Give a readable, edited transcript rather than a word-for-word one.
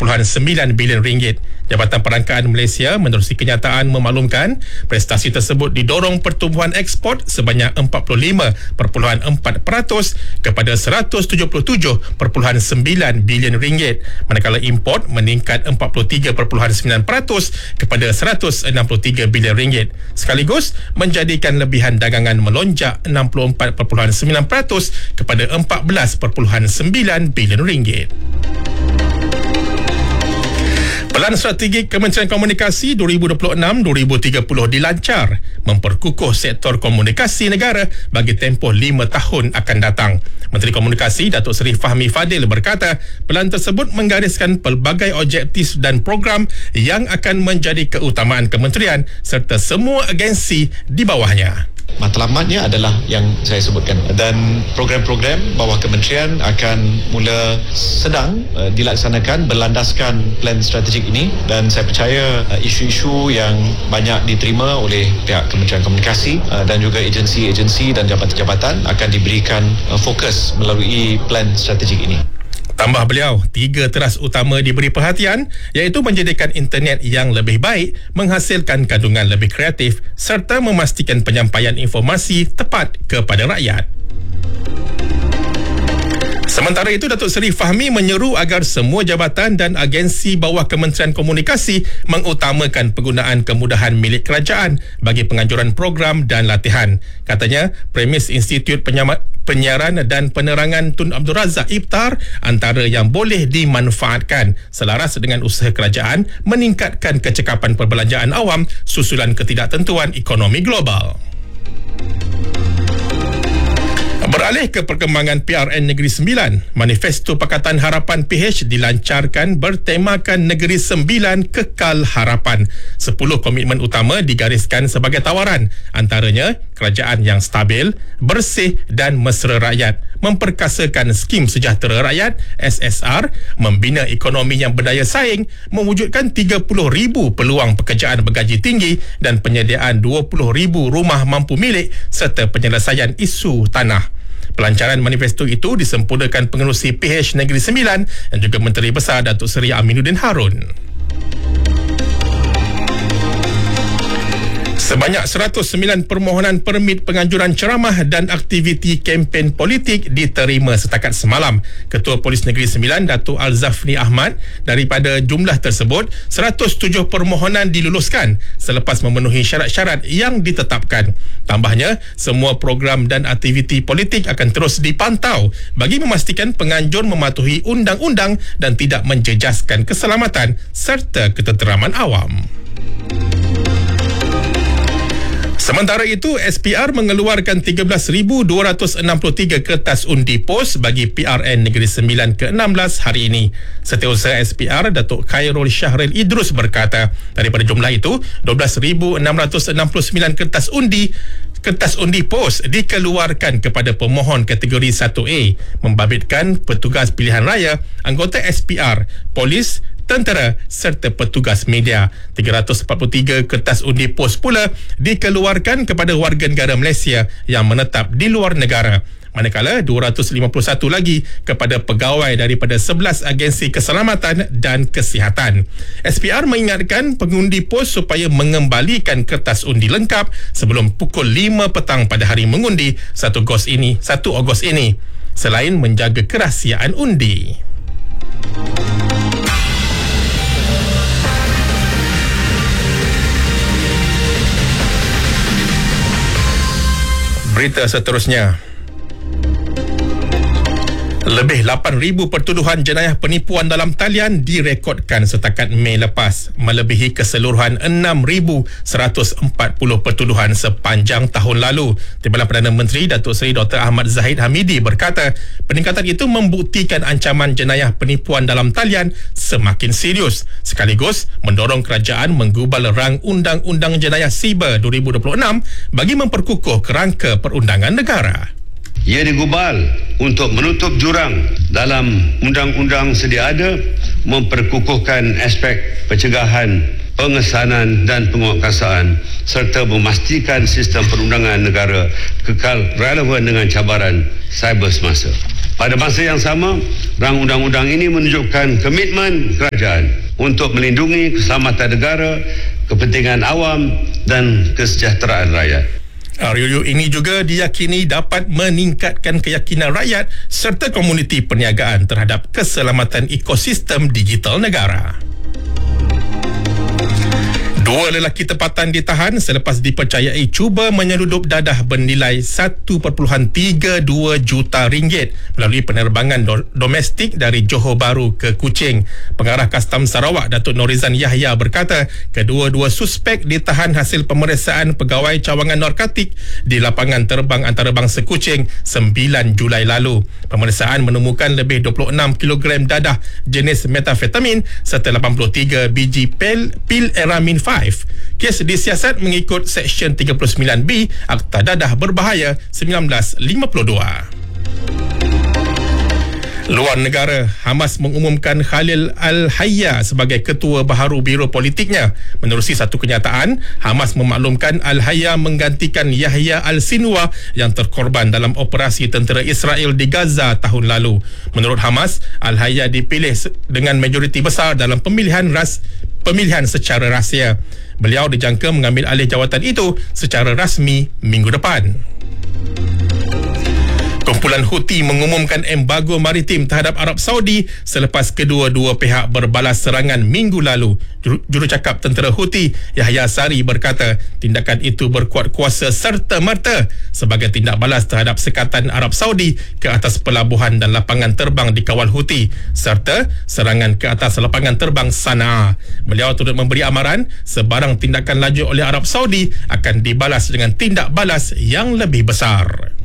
bilion ringgit. Jabatan Perangkaan Malaysia menerusi kenyataan memaklumkan prestasi tersebut didorong pertumbuhan ekspor sebanyak 45.4% kepada 177.9 bilion ringgit, manakala import meningkat 43.9% kepada 163 bilion ringgit, sekaligus menjadikan lebihan dagangan melonjak 64.9% kepada 14.9 bilion ringgit. Pelan Strategik Kementerian Komunikasi 2026-2030 dilancar memperkukuh sektor komunikasi negara bagi tempoh 5 tahun akan datang. Menteri Komunikasi Datuk Seri Fahmi Fadil berkata, pelan tersebut menggariskan pelbagai objektif dan program yang akan menjadi keutamaan kementerian serta semua agensi di bawahnya. Matlamatnya adalah yang saya sebutkan, dan program-program bawah kementerian akan mula sedang dilaksanakan berlandaskan plan strategik ini, dan saya percaya isu-isu yang banyak diterima oleh pihak Kementerian Komunikasi dan juga agensi-agensi dan jabatan-jabatan akan diberikan fokus melalui plan strategik ini. Tambah beliau, 3 teras utama diberi perhatian iaitu menjadikan internet yang lebih baik, menghasilkan kandungan lebih kreatif serta memastikan penyampaian informasi tepat kepada rakyat. Sementara itu, Datuk Seri Fahmi menyeru agar semua jabatan dan agensi bawah Kementerian Komunikasi mengutamakan penggunaan kemudahan milik kerajaan bagi penganjuran program dan latihan. Katanya, premis Institut Penyiaran dan Penerangan Tun Abdul Razak Iftar antara yang boleh dimanfaatkan selaras dengan usaha kerajaan meningkatkan kecekapan perbelanjaan awam susulan ketidaktentuan ekonomi global. Beralih ke perkembangan PRN Negeri Sembilan, Manifesto Pakatan Harapan PH dilancarkan bertemakan Negeri Sembilan Kekal Harapan. 10 komitmen utama digariskan sebagai tawaran, antaranya kerajaan yang stabil, bersih dan mesra rakyat, memperkasakan skim sejahtera rakyat SSR, membina ekonomi yang berdaya saing, mewujudkan 30,000 peluang pekerjaan bergaji tinggi dan penyediaan 20,000 rumah mampu milik serta penyelesaian isu tanah. Pelancaran manifesto itu disempurnakan Pengerusi PH Negeri Sembilan dan juga Menteri Besar Datuk Seri Aminuddin Harun. Sebanyak 109 permohonan permit penganjuran ceramah dan aktiviti kempen politik diterima setakat semalam. Ketua Polis Negeri Sembilan, Datuk Al-Zafni Ahmad, daripada jumlah tersebut, 107 permohonan diluluskan selepas memenuhi syarat-syarat yang ditetapkan. Tambahnya, semua program dan aktiviti politik akan terus dipantau bagi memastikan penganjur mematuhi undang-undang dan tidak menjejaskan keselamatan serta ketenteraman awam. Sementara itu, SPR mengeluarkan 13,263 kertas undi pos bagi PRN Negeri Sembilan ke-16 hari ini. Setiausaha SPR Datuk Khairul Syahril Idrus berkata, daripada jumlah itu, 12,669 kertas undi pos dikeluarkan kepada pemohon kategori 1A, membabitkan petugas pilihan raya, anggota SPR, polis, tentera serta petugas media. 343 kertas undi pos pula dikeluarkan kepada warga negara Malaysia yang menetap di luar negara. Manakala 251 lagi kepada pegawai daripada 11 agensi keselamatan dan kesihatan. SPR mengingatkan pengundi pos supaya mengembalikan kertas undi lengkap sebelum pukul 5 petang pada hari mengundi 1 Ogos ini, selain menjaga kerahsiaan undi. Berita seterusnya. Lebih 8,000 pertuduhan jenayah penipuan dalam talian direkodkan setakat Mei lepas, melebihi keseluruhan 6,140 pertuduhan sepanjang tahun lalu. Timbalan Perdana Menteri Datuk Seri Dr. Ahmad Zahid Hamidi berkata, peningkatan itu membuktikan ancaman jenayah penipuan dalam talian semakin serius, sekaligus mendorong kerajaan menggubal rang Undang-Undang Jenayah Siber 2026 bagi memperkukuh kerangka perundangan negara. Ia digubal untuk menutup jurang dalam undang-undang sedia ada, memperkukuhkan aspek pencegahan, pengesanan dan penguatkuasaan serta memastikan sistem perundangan negara kekal relevan dengan cabaran cyber semasa. Pada masa yang sama, rang undang-undang ini menunjukkan komitmen kerajaan untuk melindungi keselamatan negara, kepentingan awam dan kesejahteraan rakyat. RUU ini juga diyakini dapat meningkatkan keyakinan rakyat serta komuniti perniagaan terhadap keselamatan ekosistem digital negara. Dua lelaki tempatan ditahan selepas dipercayai cuba menyeludup dadah bernilai 1.32 juta ringgit melalui penerbangan domestik dari Johor Bahru ke Kuching. Pengarah Kastam Sarawak Datuk Norizan Yahya berkata, kedua-dua suspek ditahan hasil pemeriksaan pegawai cawangan narkotik di lapangan terbang antarabangsa Kuching 9 Julai lalu. Pemeriksaan menemukan lebih 26 kg dadah jenis metafetamin serta 83 biji pil Eramin 5. Kes disiasat mengikut Seksyen 39B Akta Dadah Berbahaya 1952. Luar negara, Hamas mengumumkan Khalil Al-Hayya sebagai ketua baharu biro politiknya. Menerusi satu kenyataan, Hamas memaklumkan Al-Hayya menggantikan Yahya Al-Sinwar yang terkorban dalam operasi tentera Israel di Gaza tahun lalu. Menurut Hamas, Al-Hayya dipilih dengan majoriti besar dalam pemilihan secara rahsia. Beliau dijangka mengambil alih jawatan itu secara rasmi minggu depan. Kumpulan Houthi mengumumkan embargo maritim terhadap Arab Saudi selepas kedua-dua pihak berbalas serangan minggu lalu. Jurucakap tentera Houthi Yahya Sari berkata tindakan itu berkuat kuasa serta-merta sebagai tindak balas terhadap sekatan Arab Saudi ke atas pelabuhan dan lapangan terbang dikawal Houthi serta serangan ke atas lapangan terbang Sana'a. Beliau turut memberi amaran sebarang tindakan lanjut oleh Arab Saudi akan dibalas dengan tindak balas yang lebih besar.